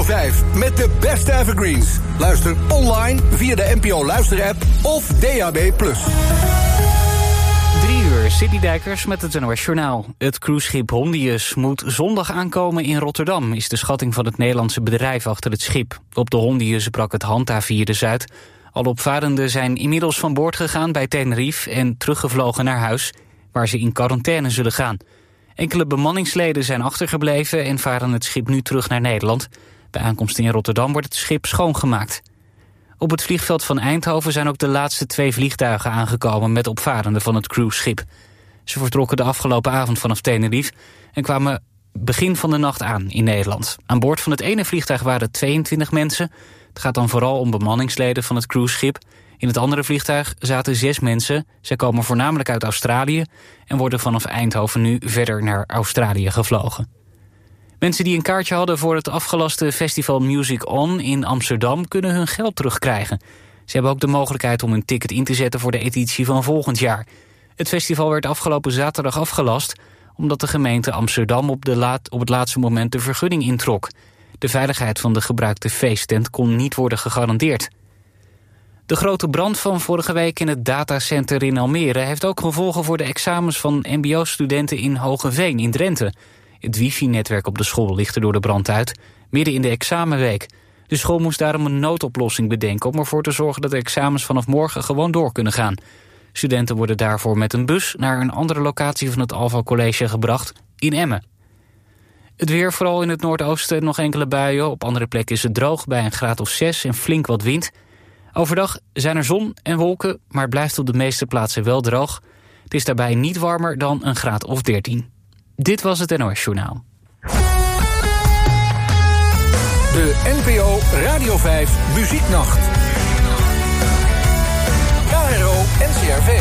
5 met de beste evergreens. Luister online via de NPO Luisterapp of DAB+. 3 uur, Sidney Dijkers met het NOS Journaal. Het cruiseschip Hondius moet zondag aankomen in Rotterdam, is de schatting van het Nederlandse bedrijf achter het schip. Op de Hondius brak het handhavierdes uit. Alle opvarenden zijn inmiddels van boord gegaan bij Tenerife en teruggevlogen naar huis, waar ze in quarantaine zullen gaan. Enkele bemanningsleden zijn achtergebleven en varen het schip nu terug naar Nederland. Bij aankomst in Rotterdam wordt het schip schoongemaakt. Op het vliegveld van Eindhoven zijn ook de laatste 2 vliegtuigen aangekomen met opvarenden van het cruiseschip. Ze vertrokken de afgelopen avond vanaf Tenerife en kwamen begin van de nacht aan in Nederland. Aan boord van het ene vliegtuig waren 22 mensen. Het gaat dan vooral om bemanningsleden van het cruiseschip. In het andere vliegtuig zaten 6 mensen. Zij komen voornamelijk uit Australië en worden vanaf Eindhoven nu verder naar Australië gevlogen. Mensen die een kaartje hadden voor het afgelaste festival Music On in Amsterdam kunnen hun geld terugkrijgen. Ze hebben ook de mogelijkheid om hun ticket in te zetten voor de editie van volgend jaar. Het festival werd afgelopen zaterdag afgelast omdat de gemeente Amsterdam op het laatste moment de vergunning introk. De veiligheid van de gebruikte feesttent kon niet worden gegarandeerd. De grote brand van vorige week in het datacenter in Almere heeft ook gevolgen voor de examens van mbo-studenten in Hogeveen in Drenthe. Het wifi-netwerk op de school ligt er door de brand uit, midden in de examenweek. De school moest daarom een noodoplossing bedenken om ervoor te zorgen dat de examens vanaf morgen gewoon door kunnen gaan. Studenten worden daarvoor met een bus naar een andere locatie van het Alva College gebracht, in Emmen. Het weer, vooral in het noordoosten nog enkele buien. Op andere plekken is het droog bij een graad of 6 en flink wat wind. Overdag zijn er zon en wolken, maar het blijft op de meeste plaatsen wel droog. Het is daarbij niet warmer dan een graad of 13. Dit was het NOS Journaal. De NPO Radio 5 Muzieknacht.